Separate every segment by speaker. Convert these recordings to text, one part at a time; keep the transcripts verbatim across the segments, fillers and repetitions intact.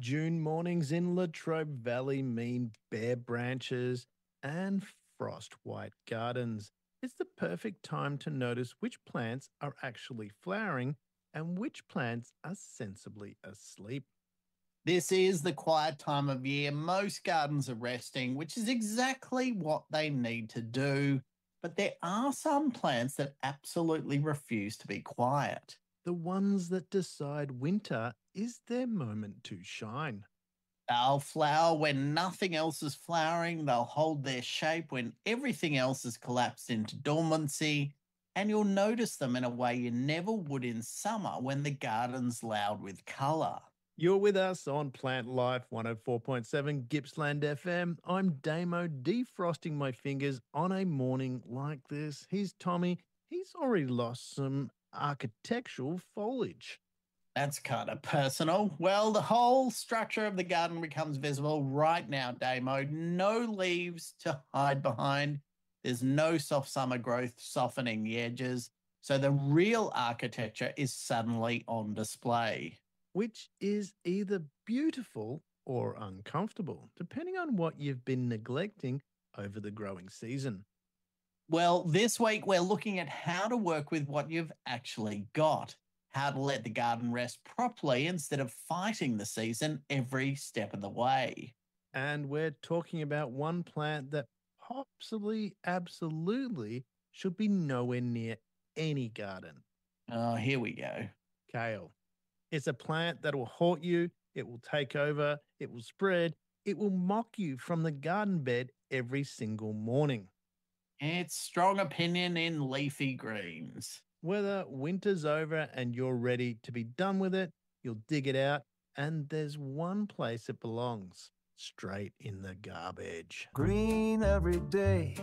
Speaker 1: June mornings in Latrobe Valley mean bare branches and frost white gardens. It's the perfect time to notice which plants are actually flowering and which plants are sensibly asleep.
Speaker 2: This is the quiet time of year. Most gardens are resting, which is exactly what they need to do. But there are some plants that absolutely refuse to be quiet.
Speaker 1: The ones that decide winter is their moment to shine.
Speaker 2: They'll flower when nothing else is flowering. They'll hold their shape when everything else has collapsed into dormancy. And you'll notice them in a way you never would in summer when the garden's loud with colour.
Speaker 1: You're with us on Plant Life one oh four point seven Gippsland F M. I'm Damo, defrosting my fingers on a morning like this. Here's Tommy. He's already lost some architectural foliage.
Speaker 2: That's kind of personal. Well, the whole structure of the garden becomes visible right now, Damo. No leaves to hide behind. There's no soft summer growth softening the edges. So the real architecture is suddenly on display.
Speaker 1: Which is either beautiful or uncomfortable, depending on what you've been neglecting over the growing season.
Speaker 2: Well, this week we're looking at how to work with what you've actually got, how to let the garden rest properly instead of fighting the season every step of the way.
Speaker 1: And we're talking about one plant that possibly, absolutely should be nowhere near any garden.
Speaker 2: Oh, here we go.
Speaker 1: Kale. It's a plant that will haunt you, it will take over, it will spread, it will mock you from the garden bed every single morning.
Speaker 2: It's strong opinion in leafy greens.
Speaker 1: Whether winter's over and you're ready to be done with it, you'll dig it out, and there's one place it belongs, straight in the garbage.
Speaker 3: Green every day,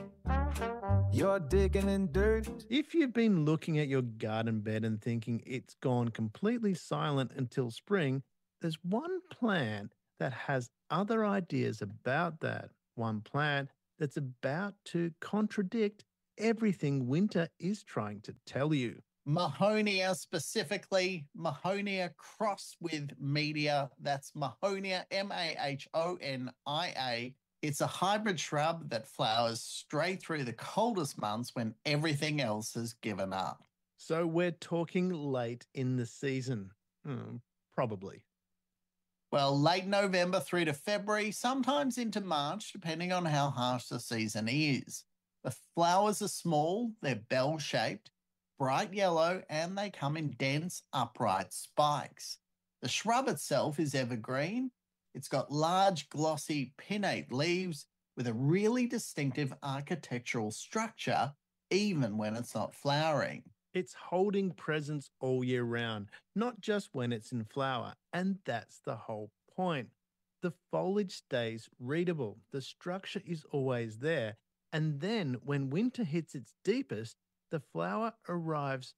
Speaker 3: you're digging in dirt.
Speaker 1: If you've been looking at your garden bed and thinking it's gone completely silent until spring, there's one plant that has other ideas about that. One plant that's about to contradict everything winter is trying to tell you.
Speaker 2: Mahonia specifically, Mahonia crossed with media. That's Mahonia, M A H O N I A. It's a hybrid shrub that flowers straight through the coldest months when everything else has given up.
Speaker 1: So we're talking late in the season. Hmm, probably.
Speaker 2: Well, late November through to February, sometimes into March, depending on how harsh the season is. The flowers are small, they're bell-shaped, bright yellow, and they come in dense, upright spikes. The shrub itself is evergreen. It's got large, glossy, pinnate leaves with a really distinctive architectural structure, even when it's not flowering.
Speaker 1: It's holding presents all year round, not just when it's in flower, and that's the whole point. The foliage stays readable, the structure is always there, and then when winter hits its deepest, the flower arrives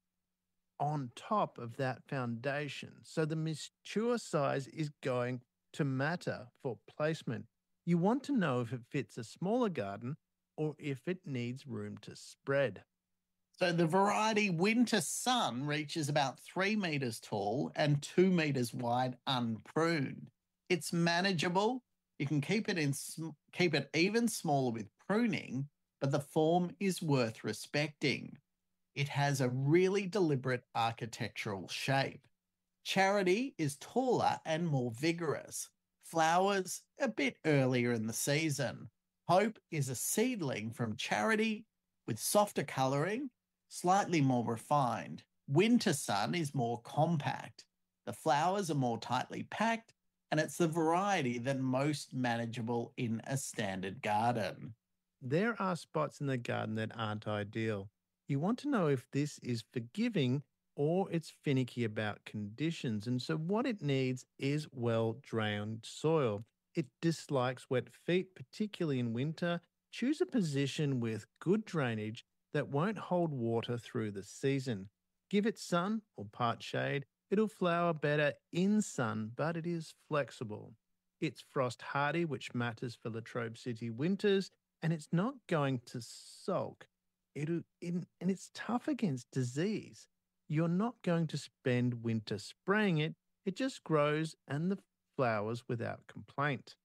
Speaker 1: on top of that foundation. So the mature size is going to matter for placement. You want to know if it fits a smaller garden or if it needs room to spread.
Speaker 2: So the variety Winter Sun reaches about three metres tall and two metres wide unpruned. It's manageable. You can keep it in sm- keep it even smaller with pruning, but the form is worth respecting. It has a really deliberate architectural shape. Charity is taller and more vigorous. Flowers a bit earlier in the season. Hope is a seedling from Charity with softer colouring, slightly more refined. Winter Sun is more compact. The flowers are more tightly packed, and it's the variety that most manageable in a standard garden.
Speaker 1: There are spots in the garden that aren't ideal. You want to know if this is forgiving or it's finicky about conditions. And so what it needs is well-drained soil. It dislikes wet feet, particularly in winter. Choose a position with good drainage that won't hold water through the season. Give it sun or part shade. It'll flower better in sun, but it is flexible. It's frost hardy, which matters for Latrobe City winters, and it's not going to sulk. It'll, it, and it's tough against disease. You're not going to spend winter spraying it. It just grows and the flowers without complaint.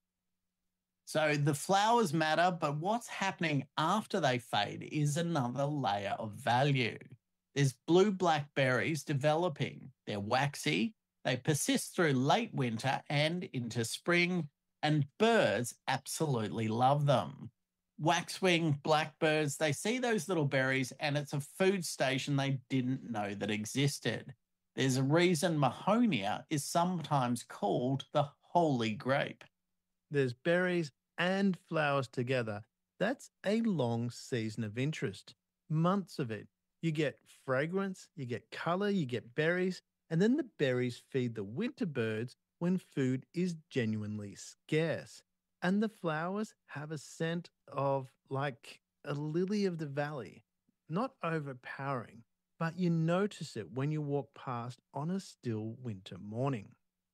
Speaker 2: So the flowers matter, but what's happening after they fade is another layer of value. There's blue-black berries developing. They're waxy, they persist through late winter and into spring, and birds absolutely love them. Waxwing blackbirds, they see those little berries and it's a food station they didn't know that existed. There's a reason Mahonia is sometimes called the holy grape.
Speaker 1: There's berries and flowers together. That's a long season of interest. Months of it. You get fragrance, you get color, you get berries, and then the berries feed the winter birds when food is genuinely scarce. And the flowers have a scent of like a lily of the valley. Not overpowering, but you notice it when you walk past on a still winter morning.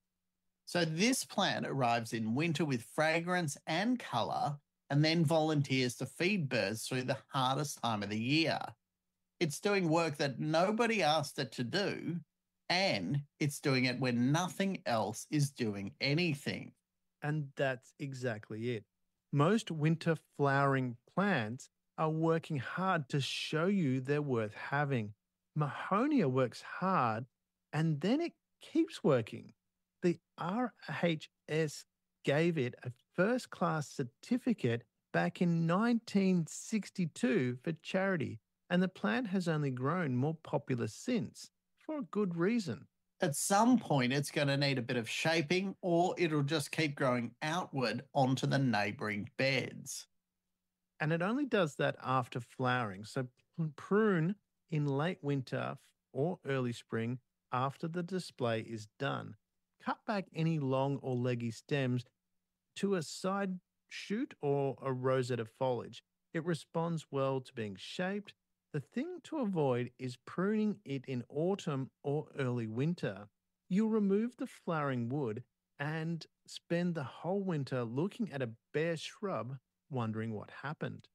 Speaker 2: So this plant arrives in winter with fragrance and colour and then volunteers to feed birds through the hardest time of the year. It's doing work that nobody asked it to do, and it's doing it when nothing else is doing anything.
Speaker 1: And that's exactly it. Most winter flowering plants are working hard to show you they're worth having. Mahonia works hard and then it keeps working. The R H S gave it a first class certificate back in nineteen sixty-two for charity, and the plant has only grown more popular since, for a good reason.
Speaker 2: At some point, it's going to need a bit of shaping or it'll just keep growing outward onto the neighbouring beds.
Speaker 1: And it only does that after flowering. So prune in late winter or early spring after the display is done. Cut back any long or leggy stems to a side shoot or a rosette of foliage. It responds well to being shaped. The thing to avoid is pruning it in autumn or early winter. You'll remove the flowering wood and spend the whole winter looking at a bare shrub, wondering what happened.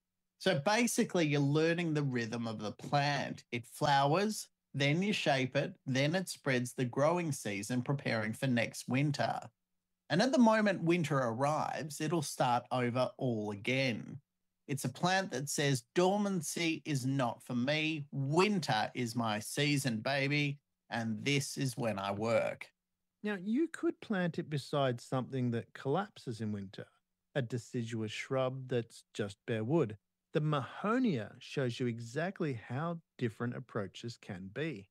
Speaker 2: So basically, you're learning the rhythm of the plant. It flowers, then you shape it, then it spreads the growing season, preparing for next winter. And at the moment winter arrives, it'll start over all again. It's a plant that says dormancy is not for me, winter is my season, baby, and this is when I work.
Speaker 1: Now, you could plant it beside something that collapses in winter, a deciduous shrub that's just bare wood. The Mahonia shows you exactly how different approaches can be.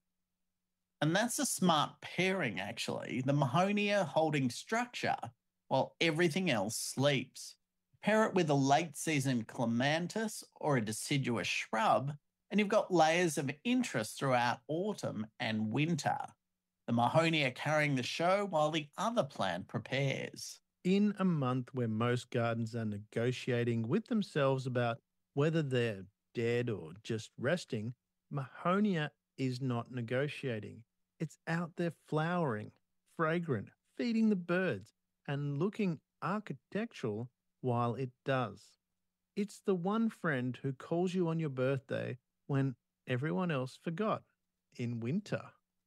Speaker 2: And that's a smart pairing, actually. The Mahonia holding structure while everything else sleeps. Pair it with a late season clematis or a deciduous shrub, and you've got layers of interest throughout autumn and winter. The Mahonia carrying the show while the other plant prepares.
Speaker 1: In a month where most gardens are negotiating with themselves about whether they're dead or just resting, Mahonia is not negotiating. It's out there flowering, fragrant, feeding the birds, and looking architectural while it does. It's the one friend who calls you on your birthday when everyone else forgot, in winter.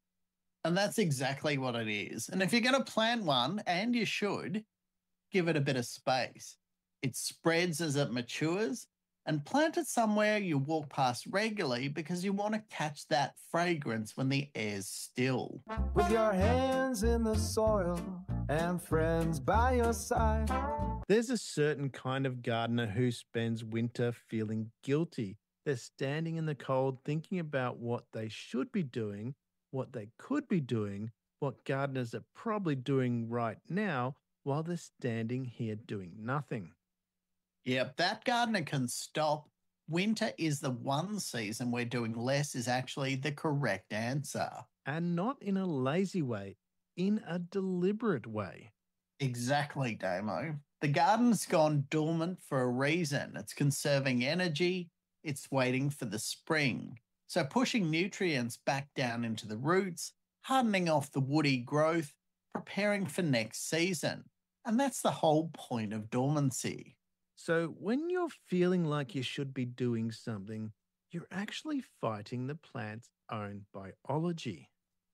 Speaker 2: And that's exactly what it is. And if you're going to plant one, and you should, give it a bit of space. It spreads as it matures, and plant it somewhere you walk past regularly because you want to catch that fragrance when the air's still.
Speaker 3: With your hands in the soil and friends by your side.
Speaker 1: There's a certain kind of gardener who spends winter feeling guilty. They're standing in the cold thinking about what they should be doing, what they could be doing, what gardeners are probably doing right now while they're standing here doing nothing.
Speaker 2: Yep, that gardener can stop. Winter is the one season where doing less is actually the correct answer.
Speaker 1: And not in a lazy way, in a deliberate way.
Speaker 2: Exactly, Damo. The garden's gone dormant for a reason. It's conserving energy. It's waiting for the spring. So pushing nutrients back down into the roots, hardening off the woody growth, preparing for next season. And that's the whole point of dormancy.
Speaker 1: So when you're feeling like you should be doing something, you're actually fighting the plant's own biology.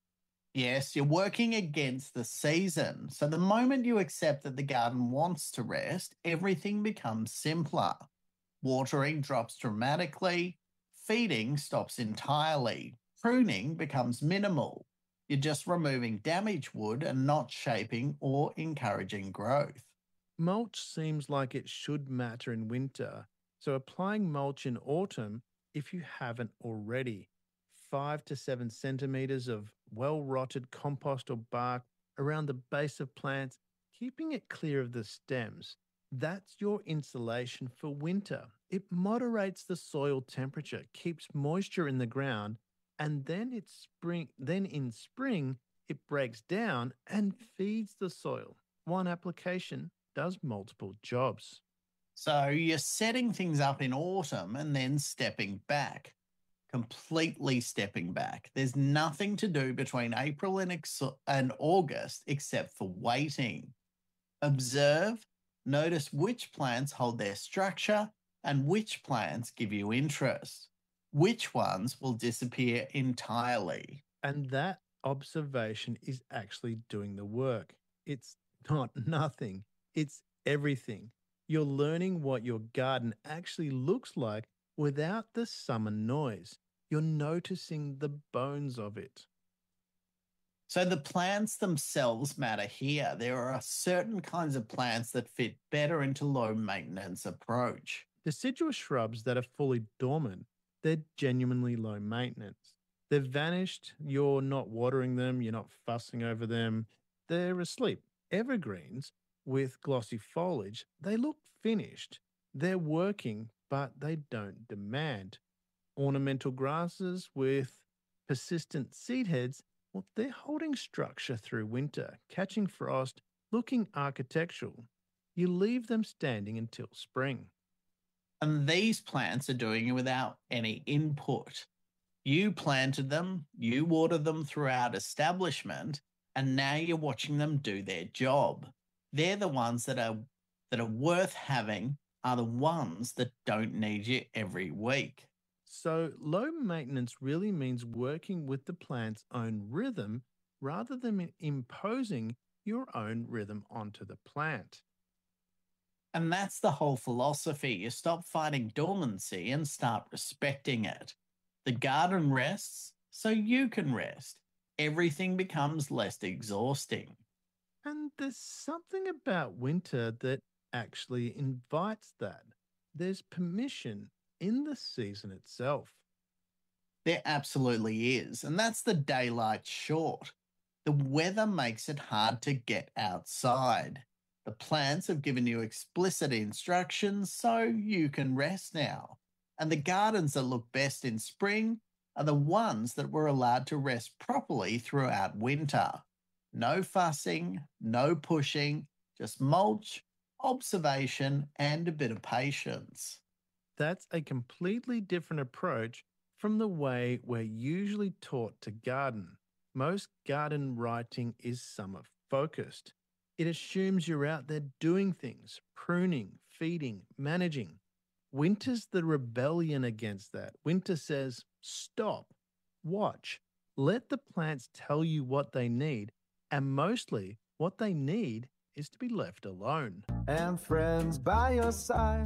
Speaker 2: Yes, you're working against the season. So the moment you accept that the garden wants to rest, everything becomes simpler. Watering drops dramatically, feeding stops entirely, pruning becomes minimal. You're just removing damaged wood and not shaping or encouraging growth.
Speaker 1: Mulch seems like it should matter in winter, so applying mulch in autumn if you haven't already. Five to seven centimeters of well rotted compost or bark around the base of plants, keeping it clear of the stems. That's your insulation for winter. It moderates the soil temperature, keeps moisture in the ground, and then it's spring then in spring it breaks down and feeds the soil. One application does multiple jobs.
Speaker 2: So you're setting things up in autumn and then stepping back, completely stepping back. There's nothing to do between April and, ex- and August except for waiting. Observe, notice which plants hold their structure and which plants give you interest. Which ones will disappear entirely.
Speaker 1: And that observation is actually doing the work. It's not nothing, it's everything. You're learning what your garden actually looks like without the summer noise. You're noticing the bones of it.
Speaker 2: So the plants themselves matter here. There are certain kinds of plants that fit better into low maintenance approach.
Speaker 1: Deciduous shrubs that are fully dormant, they're genuinely low maintenance. They've vanished, you're not watering them, you're not fussing over them, they're asleep. Evergreens with glossy foliage, they look finished. They're working, but they don't demand. Ornamental grasses with persistent seed heads, well, they're holding structure through winter, catching frost, looking architectural. You leave them standing until spring.
Speaker 2: And these plants are doing it without any input. You planted them, you watered them throughout establishment, and now you're watching them do their job. They're the ones that are that are worth having, are the ones that don't need you every week.
Speaker 1: So, low maintenance really means working with the plant's own rhythm rather than imposing your own rhythm onto the plant.
Speaker 2: And that's the whole philosophy. You stop fighting dormancy and start respecting it. The garden rests so you can rest. Everything becomes less exhausting.
Speaker 1: And there's something about winter that actually invites that. There's permission in the season itself.
Speaker 2: There absolutely is. And that's the daylight short. The weather makes it hard to get outside. The plants have given you explicit instructions so you can rest now. And the gardens that look best in spring are the ones that were allowed to rest properly throughout winter. No fussing, no pushing, just mulch, observation, and a bit of patience.
Speaker 1: That's a completely different approach from the way we're usually taught to garden. Most garden writing is summer focused. It assumes you're out there doing things, pruning, feeding, managing. Winter's the rebellion against that. Winter says, stop, watch, let the plants tell you what they need, and mostly what they need is to be left alone.
Speaker 3: And friends by your side,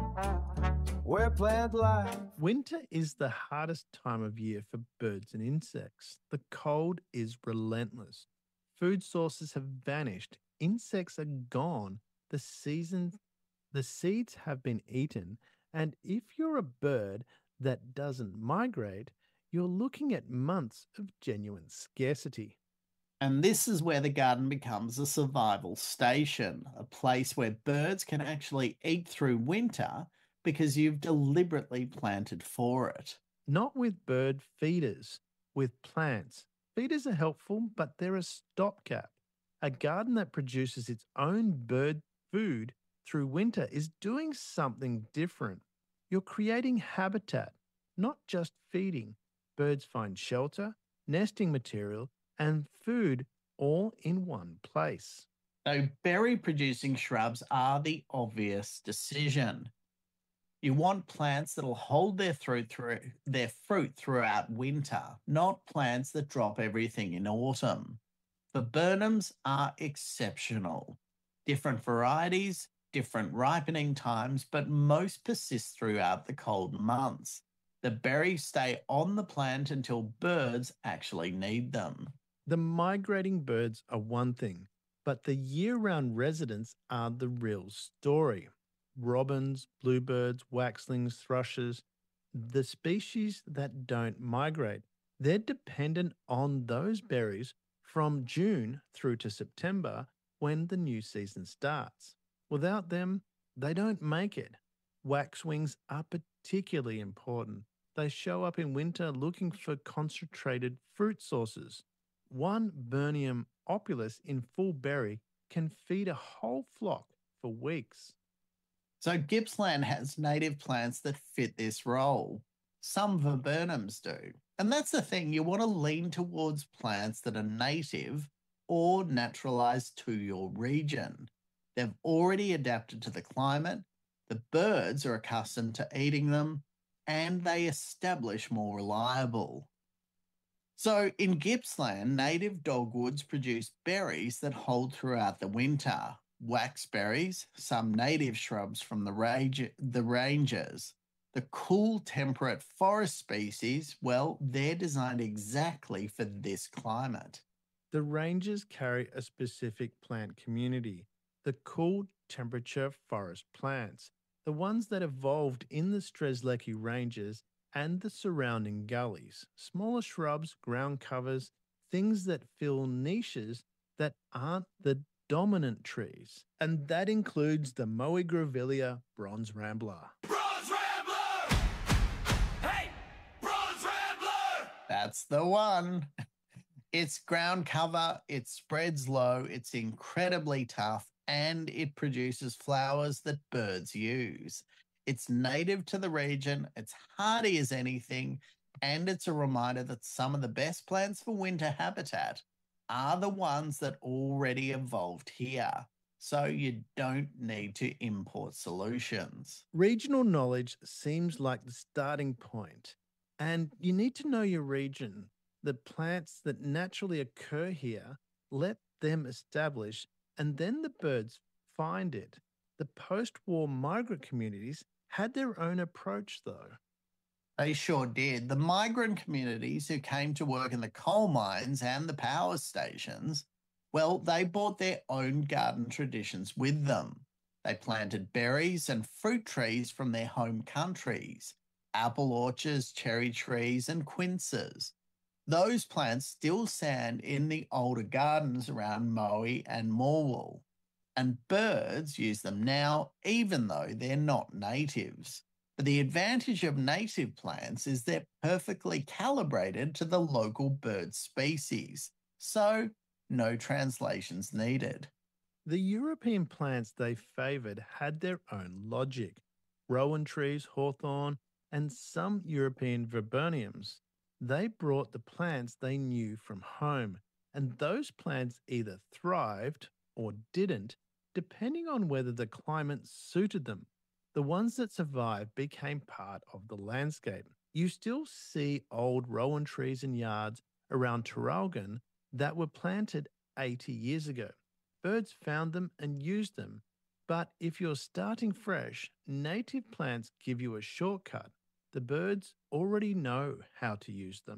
Speaker 3: we're plant life.
Speaker 1: Winter is the hardest time of year for birds and insects. The cold is relentless. Food sources have vanished. Insects are gone. The season, the seeds have been eaten. And if you're a bird that doesn't migrate, you're looking at months of genuine scarcity.
Speaker 2: And this is where the garden becomes a survival station, a place where birds can actually eat through winter because you've deliberately planted for it.
Speaker 1: Not with bird feeders, with plants. Feeders are helpful, but they're a stopgap. A garden that produces its own bird food through winter is doing something different. You're creating habitat, not just feeding. Birds find shelter, nesting material, and food all in one place.
Speaker 2: So berry producing shrubs are the obvious decision. You want plants that'll hold their fruit through their fruit throughout winter, not plants that drop everything in autumn. Viburnums are exceptional. Different varieties, different ripening times, but most persist throughout the cold months. The berries stay on the plant until birds actually need them.
Speaker 1: The migrating birds are one thing, but the year round residents are the real story. Robins, bluebirds, waxlings, thrushes, the species that don't migrate. They're dependent on those berries from June through to September when the new season starts. Without them, they don't make it. Waxwings are particularly important. They show up in winter looking for concentrated fruit sources. One Burnium opulus in full berry can feed a whole flock for weeks.
Speaker 2: So Gippsland has native plants that fit this role. Some viburnums do. And that's the thing, you want to lean towards plants that are native or naturalized to your region. They've already adapted to the climate, the birds are accustomed to eating them, and they establish more reliable. So in Gippsland, native dogwoods produce berries that hold throughout the winter. Waxberries, some native shrubs from the, range, the ranges. The cool temperate forest species, well, they're designed exactly for this climate.
Speaker 1: The ranges carry a specific plant community, the cool temperature forest plants, the ones that evolved in the Strzelecki Ranges and the surrounding gullies, smaller shrubs, ground covers, things that fill niches that aren't the dominant trees. And that includes the Moegrevillea bronze rambler.
Speaker 4: Bronze Rambler! Hey! Bronze Rambler!
Speaker 2: That's the one. It's ground cover, it spreads low, it's incredibly tough, and it produces flowers that birds use. It's native to the region, it's hardy as anything, and it's a reminder that some of the best plants for winter habitat are the ones that already evolved here. So you don't need to import solutions.
Speaker 1: Regional knowledge seems like the starting point, and you need to know your region. The plants that naturally occur here, let them establish, and then the birds find it. The post-war migrant communities had their own approach, though.
Speaker 2: They sure did. The migrant communities who came to work in the coal mines and the power stations, well, they brought their own garden traditions with them. They planted berries and fruit trees from their home countries, apple orchards, cherry trees, and quinces. Those plants still stand in the older gardens around Moe and Morwell, and birds use them now even though they're not natives. But the advantage of native plants is they're perfectly calibrated to the local bird species, so no translations needed.
Speaker 1: The European plants they favoured had their own logic. Rowan trees, hawthorn, and some European viburnums. They brought the plants they knew from home, and those plants either thrived or didn't, depending on whether the climate suited them. The ones that survived became part of the landscape. You still see old rowan trees in yards around Traralgon that were planted eighty years ago. Birds found them and used them. But if you're starting fresh, native plants give you a shortcut. The birds already know how to use them.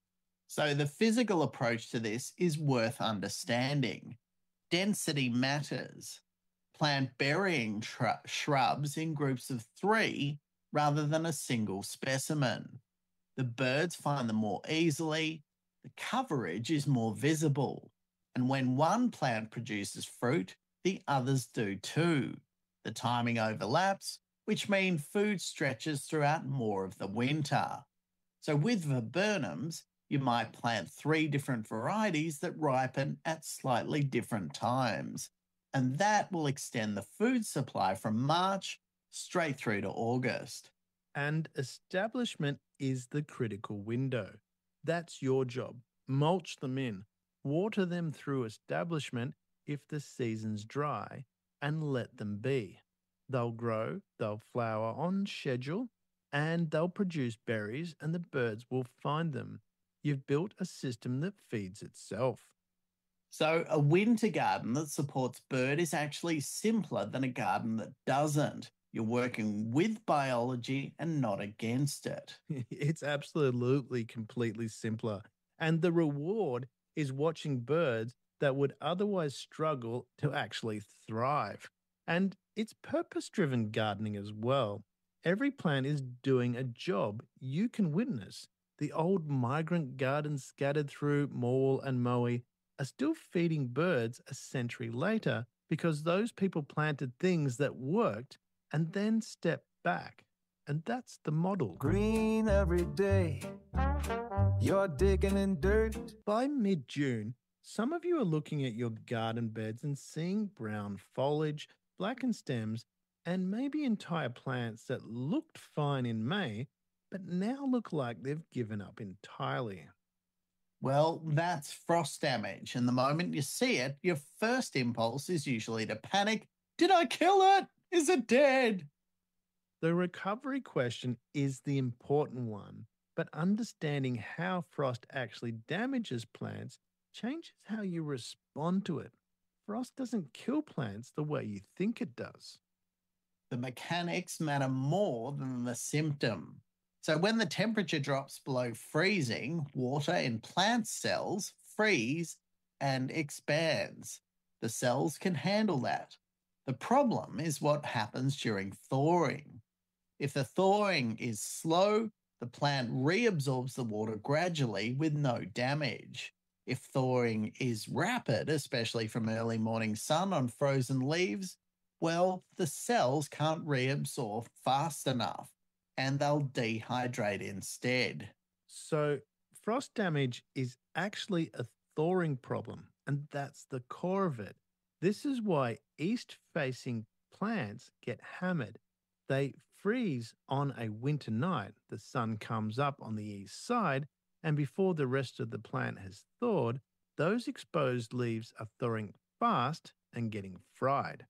Speaker 2: So the physical approach to this is worth understanding. Density matters. Plant burying tr- shrubs in groups of three rather than a single specimen. The birds find them more easily, the coverage is more visible, and when one plant produces fruit, the others do too. The timing overlaps, which means food stretches throughout more of the winter. So with viburnums, you might plant three different varieties that ripen at slightly different times, and that will extend the food supply from March straight through to August.
Speaker 1: And establishment is the critical window. That's your job. Mulch them in, water them through establishment if the season's dry, and let them be. They'll grow, they'll flower on schedule, and they'll produce berries, and the birds will find them. You've built a system that feeds itself.
Speaker 2: So, a winter garden that supports bird is actually simpler than a garden that doesn't. You're working with biology and not against it.
Speaker 1: It's absolutely completely simpler. And the reward is watching birds that would otherwise struggle to actually thrive. And it's purpose driven gardening as well. Every plant is doing a job you can witness. The old migrant gardens scattered through Morwell and Moe are still feeding birds a century later because those people planted things that worked and then stepped back. And that's the model.
Speaker 3: Green every day. You're digging in dirt.
Speaker 1: By mid June, some of you are looking at your garden beds and seeing brown foliage, blackened stems, and maybe entire plants that looked fine in May, but now look like they've given up entirely.
Speaker 2: Well, that's frost damage. And the moment you see it, your first impulse is usually to panic. Did I kill it? Is it dead?
Speaker 1: The recovery question is the important one, but understanding how frost actually damages plants changes how you respond to it. Frost doesn't kill plants the way you think it does.
Speaker 2: The mechanics matter more than the symptom. So when the temperature drops below freezing, water in plant cells freeze and expands. The cells can handle that. The problem is what happens during thawing. If the thawing is slow, the plant reabsorbs the water gradually with no damage. If thawing is rapid, especially from early morning sun on frozen leaves, well, the cells can't reabsorb fast enough and they'll dehydrate instead.
Speaker 1: So, frost damage is actually a thawing problem, and that's the core of it. This is why east facing plants get hammered. They freeze on a winter night. The sun comes up on the east side, and before the rest of the plant has thawed, those exposed leaves are thawing fast and getting fried.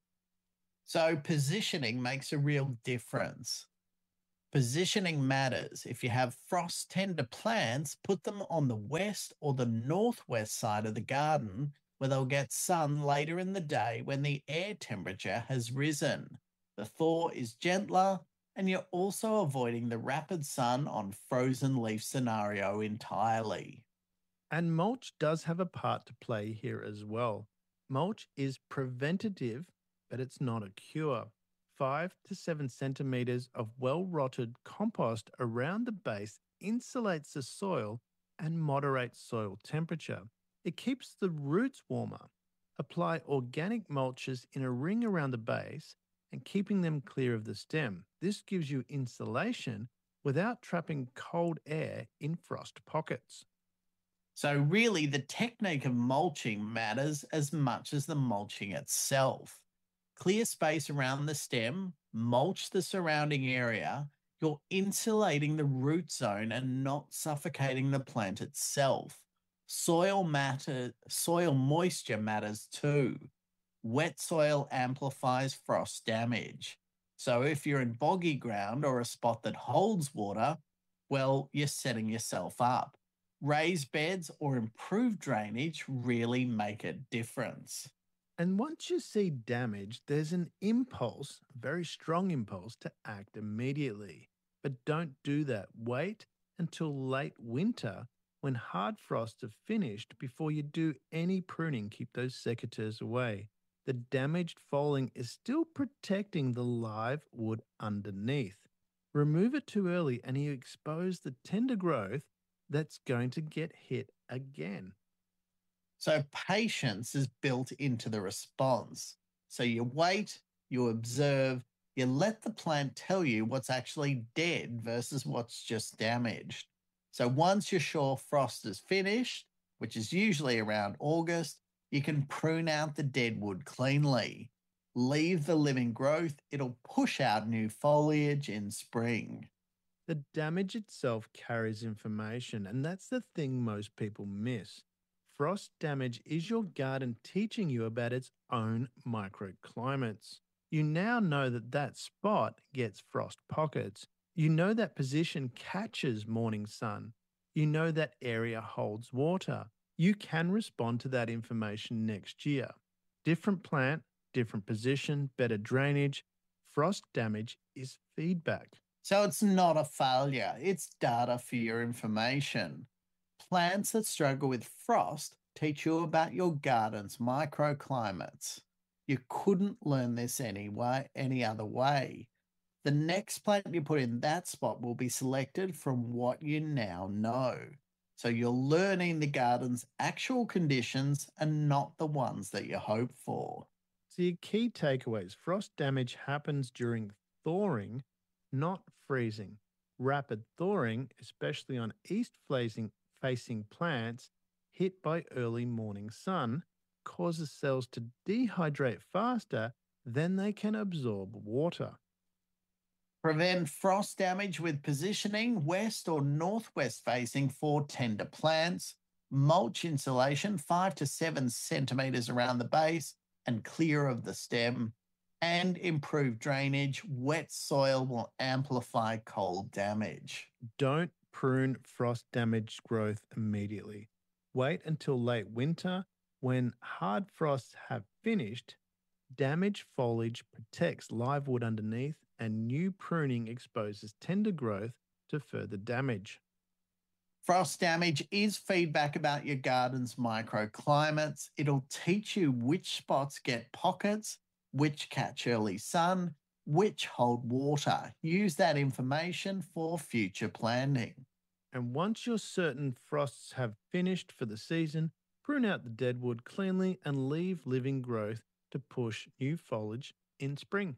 Speaker 2: So positioning makes a real difference. Positioning matters. If you have frost tender plants, put them on the west or the northwest side of the garden where they'll get sun later in the day when the air temperature has risen. The thaw is gentler, and you're also avoiding the rapid sun on frozen leaf scenario entirely.
Speaker 1: And mulch does have a part to play here as well. Mulch is preventative, but it's not a cure. Five to seven centimeters of well rotted compost around the base insulates the soil and moderates soil temperature. It keeps the roots warmer. Apply organic mulches in a ring around the base and keeping them clear of the stem. This gives you insulation without trapping cold air in frost pockets.
Speaker 2: So really, the technique of mulching matters as much as the mulching itself. Clear space around the stem, mulch the surrounding area. You're insulating the root zone and not suffocating the plant itself. Soil matter, soil moisture matters too. Wet soil amplifies frost damage. So if you're in boggy ground or a spot that holds water, well, you're setting yourself up. Raised beds or improved drainage really make a difference.
Speaker 1: And once you see damage, there's an impulse, a very strong impulse, to act immediately. But don't do that. Wait until late winter when hard frosts have finished before you do any pruning. Keep those secateurs away. The damaged foliage is still protecting the live wood underneath. Remove it too early and you expose the tender growth that's going to get hit again.
Speaker 2: So patience is built into the response. So you wait, you observe, you let the plant tell you what's actually dead versus what's just damaged. So once you're sure frost is finished, which is usually around August, you can prune out the dead wood cleanly. Leave the living growth, it'll push out new foliage in spring.
Speaker 1: The damage itself carries information, and that's the thing most people miss. Frost damage is your garden teaching you about its own microclimates. You now know that that spot gets frost pockets. You know that position catches morning sun. You know that area holds water. You can respond to that information next year. Different plant, different position, better drainage. Frost damage is feedback.
Speaker 2: So it's not a failure, it's data for your information. Plants that struggle with frost teach you about your garden's microclimates. You couldn't learn this anyway, any other way. The next plant you put in that spot will be selected from what you now know. So you're learning the garden's actual conditions and not the ones that you hope for.
Speaker 1: So your key takeaways: frost damage happens during thawing, not freezing. Rapid thawing, especially on east facing facing plants hit by early morning sun, causes cells to dehydrate faster than they can absorb water.
Speaker 2: Prevent frost damage with positioning west or northwest facing for tender plants. Mulch insulation five to seven centimeters around the base and clear of the stem. And improve drainage. Wet soil will amplify cold damage.
Speaker 1: Don't prune frost damaged growth immediately. Wait until late winter when hard frosts have finished. Damaged foliage protects live wood underneath, and new pruning exposes tender growth to further damage.
Speaker 2: Frost damage is feedback about your garden's microclimates. It'll teach you which spots get pockets, which catch early sun, which hold water. Use that information for future planting.
Speaker 1: And once you're certain frosts have finished for the season, prune out the dead wood cleanly and leave living growth to push new foliage in spring.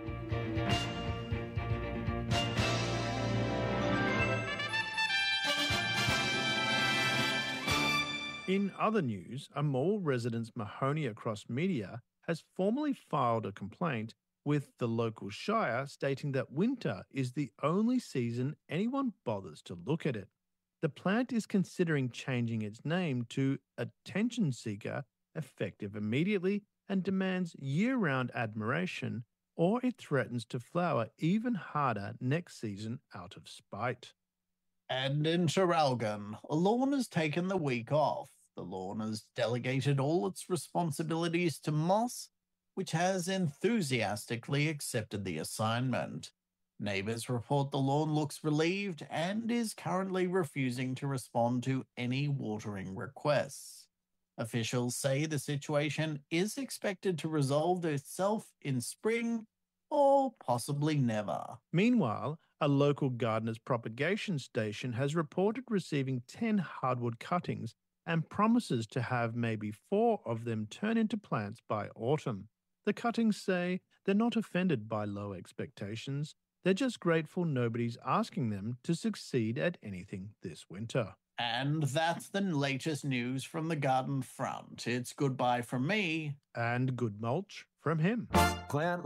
Speaker 1: In other news, a Morwell resident's Mahonia Cross Media has formally filed a complaint with the local shire stating that winter is the only season anyone bothers to look at it. The plant is considering changing its name to Attention Seeker effective immediately and demands year-round admiration, or it threatens to flower even harder next season out of spite.
Speaker 2: And in Traralgon, Lorna's taken the week off. The Lorna's delegated all its responsibilities to Moss, which has enthusiastically accepted the assignment. Neighbours report the lawn looks relieved and is currently refusing to respond to any watering requests. Officials say the situation is expected to resolve itself in spring or possibly never.
Speaker 1: Meanwhile, a local gardener's propagation station has reported receiving ten hardwood cuttings and promises to have maybe four of them turn into plants by autumn. The cuttings say they're not offended by low expectations. They're just grateful nobody's asking them to succeed at anything this winter.
Speaker 2: And that's the latest news from the garden front. It's goodbye from me.
Speaker 1: And good mulch from him.
Speaker 3: Plant